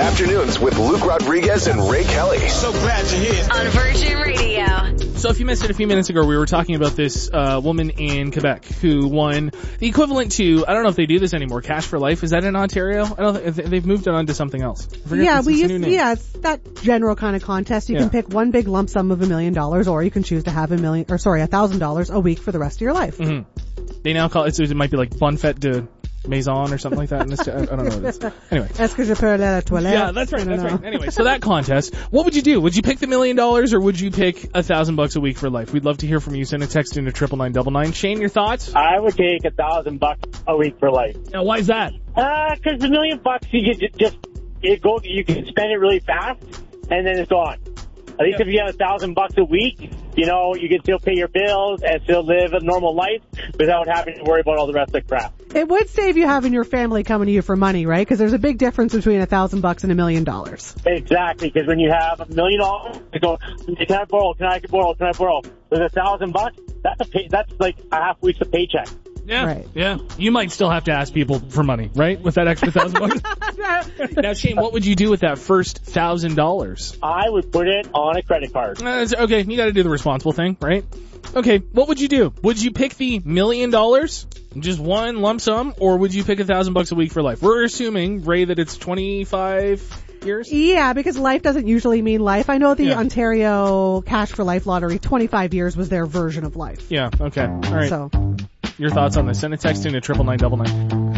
Afternoons with Luke Rodriguez and Ray Kelly. So glad you're here. On Virgin Radio. So if you missed it a few minutes ago, we were talking about this woman in Quebec who won the equivalent to, I don't know if they do this anymore, Cash for Life. Is that in Ontario? I don't think they've moved it on to something else. It's that general kind of contest. You can pick one big lump sum of $1 million, or you can choose to have $1,000 a week for the rest of your life. Mm-hmm. They now call it, it might be like Bonfête de Maison or something like that. I don't know what it is. Anyway. Est-ce que je peux aller à la toilette? Yeah, that's right. Anyway, so that contest, what would you do? Would you pick the $1 million or would you pick $1,000 a week for life? We'd love to hear from you. Send a text into 99999. Shane, your thoughts? I would take $1,000 a week for life. Now, why is that? Because $1 million you can you can spend it really fast and then it's gone. At least if you have $1,000 a week, you know, you can still pay your bills and still live a normal life without having to worry about all the rest of the crap. It would save you having your family coming to you for money, right? Because there's a big difference between $1,000 and $1 million. Exactly, because when you have $1 million, you go, can I borrow? With $1,000, that's like a half week's of paycheck. Yeah, right. Yeah. You might still have to ask people for money, right? With that extra $1,000. Now, Shane, what would you do with that first $1,000? I would put it on a credit card. Okay, you got to do the responsible thing, right? Okay, what would you do? Would you pick the $1 million, just one lump sum, or would you pick $1,000 a week for life? We're assuming, Ray, that it's 25 years? Yeah, because life doesn't usually mean life. I know the Ontario Cash for Life lottery, 25 years was their version of life. Yeah, okay. All right. So. Your thoughts on this? Send a text in to 99999.